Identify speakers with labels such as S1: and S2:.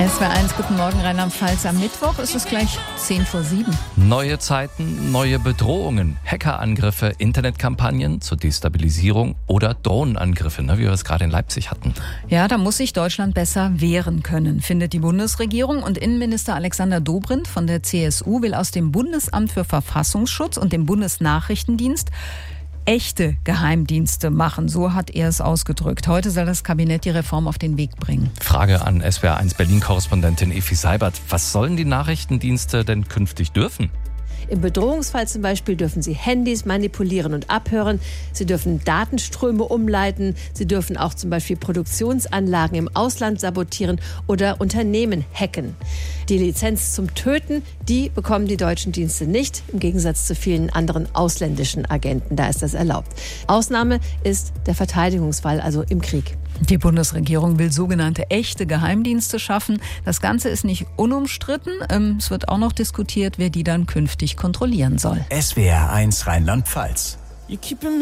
S1: SWR1, guten Morgen Rheinland-Pfalz. Am Mittwoch ist es gleich 6:50.
S2: Neue Zeiten, neue Bedrohungen, Hackerangriffe, Internetkampagnen zur Destabilisierung oder Drohnenangriffe, wie wir es gerade in Leipzig hatten.
S1: Ja, da muss sich Deutschland besser wehren können, findet die Bundesregierung. Und Innenminister Alexander Dobrindt von der CSU will aus dem Bundesamt für Verfassungsschutz und dem Bundesnachrichtendienst echte Geheimdienste machen. So hat er es ausgedrückt. Heute soll das Kabinett die Reform auf den Weg bringen.
S2: Frage an SWR1 Berlin-Korrespondentin Effi Seibert. Was sollen die Nachrichtendienste denn künftig dürfen?
S3: Im Bedrohungsfall zum Beispiel dürfen sie Handys manipulieren und abhören. Sie dürfen Datenströme umleiten. Sie dürfen auch zum Beispiel Produktionsanlagen im Ausland sabotieren oder Unternehmen hacken. Die Lizenz zum Töten, die bekommen die deutschen Dienste nicht, im Gegensatz zu vielen anderen ausländischen Agenten. Da ist das erlaubt. Ausnahme ist der Verteidigungsfall, also im Krieg.
S1: Die Bundesregierung will sogenannte echte Geheimdienste schaffen. Das Ganze ist nicht unumstritten. Es wird auch noch diskutiert, wer die dann künftig kontrollieren soll.
S4: SWR1 Rheinland-Pfalz.